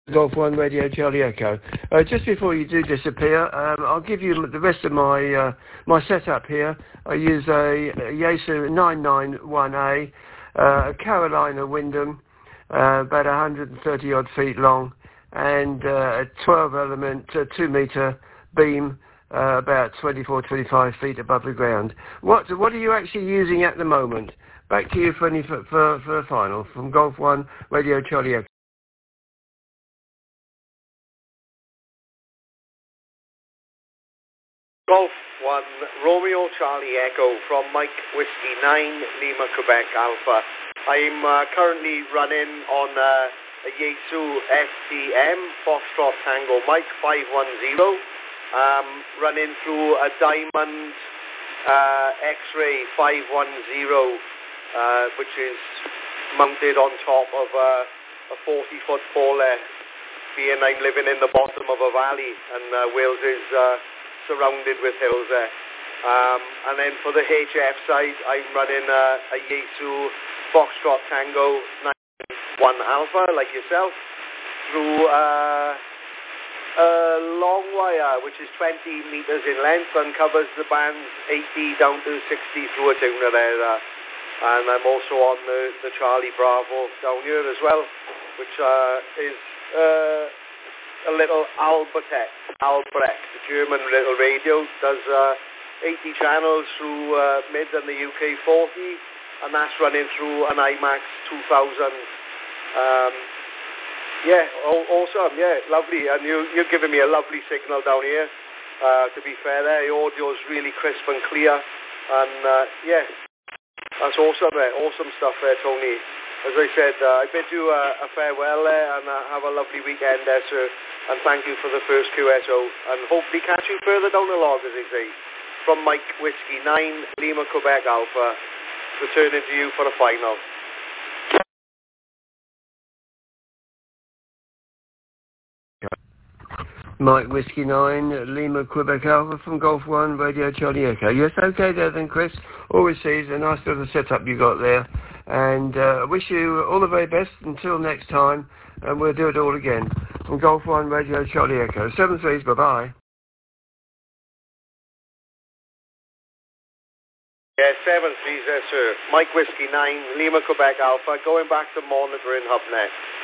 Golf 1 Radio Charlie Echo. Just before you do disappear, I'll give you the rest of my my setup here. I use a Yaesu 991A, a Carolina Wyndham, about 130 odd feet long, and a 12 element 2 meter beam, about 24-25 feet above the ground. What are you actually using at the moment? Back to you for a final from Golf 1 Radio Charlie Echo. Golf 1 Romeo Charlie Echo from Mike Whiskey 9 Lima Quebec Alpha. I'm currently running on a Yaesu STM Foxtrot Tango Mike 510, running through a Diamond X-Ray 510, which is mounted on top of a 40-foot baller, being I'm living in the bottom of a valley, and Wales is surrounded with hills there. And then for the HF side, I'm running a Yaesu Foxtrot Tango 91 Alpha, like yourself, through a long wire, which is 20 meters in length and covers the bands 80 down to 60 through a tuner there. And I'm also on the Charlie Bravo down here as well, which is a little Albrecht, the German little radio, does 80 channels through mid and the UK 40, and that's running through an IMAX 2000. Awesome, lovely, and you're giving me a lovely signal down here. To be fair, there, the audio's really crisp and clear, and that's awesome there, awesome stuff there, Tony. As I said, I bid you a farewell there, and have a lovely weekend there, sir. And thank you for the first QSO. And hopefully catch you further down the log, as they say. From Mike Whiskey 9, Lima Quebec Alpha, returning to you for the final. Mike Whiskey 9, Lima Quebec Alpha from Golf 1 Radio Charlie Echo. Yes, okay there then, Chris. Always sees a nice little setup you got there. And I wish you all the very best until next time, and we'll do it all again. From Golf 1 Radio Charlie Echo. 7-3s, bye-bye. Yeah, 7-3s there, sir. Mike Whiskey 9, Lima Quebec Alpha, going back to monitoring HubNet.